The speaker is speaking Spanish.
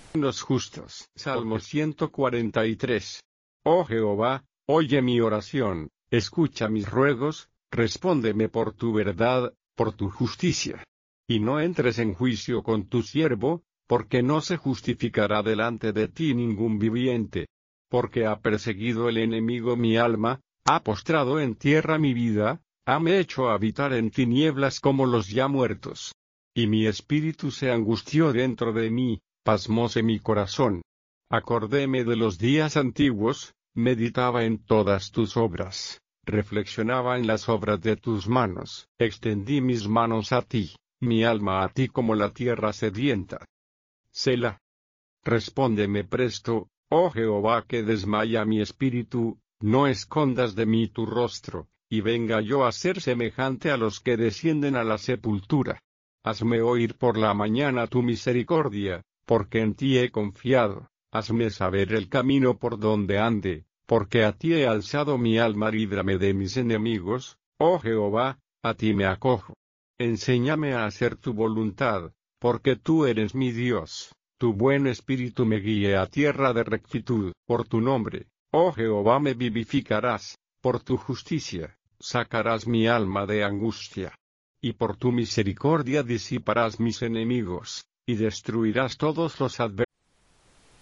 los justos. Salmo 143. Oh Jehová, oye mi oración, escucha mis ruegos, respóndeme por tu verdad, por tu justicia. Y no entres en juicio con tu siervo, porque no se justificará delante de ti ningún viviente. Porque ha perseguido el enemigo mi alma, ha postrado en tierra mi vida, hame hecho habitar en tinieblas como los ya muertos. Y mi espíritu se angustió dentro de mí, pasmóse mi corazón. Acordéme de los días antiguos, meditaba en todas tus obras, reflexionaba en las obras de tus manos, extendí mis manos a ti, mi alma a ti como la tierra sedienta. Selah. Respóndeme presto, oh Jehová, que desmaya mi espíritu, no escondas de mí tu rostro, y venga yo a ser semejante a los que descienden a la sepultura. Hazme oír por la mañana tu misericordia, porque en ti he confiado, hazme saber el camino por donde ande, porque a ti he alzado mi alma, líbrame de mis enemigos, oh Jehová, a ti me acojo. Enséñame a hacer tu voluntad, porque tú eres mi Dios, tu buen espíritu me guíe a tierra de rectitud. Por tu nombre, oh Jehová, me vivificarás, por tu justicia, sacarás mi alma de angustia. Y por tu misericordia disiparás mis enemigos, y destruirás todos los adversarios.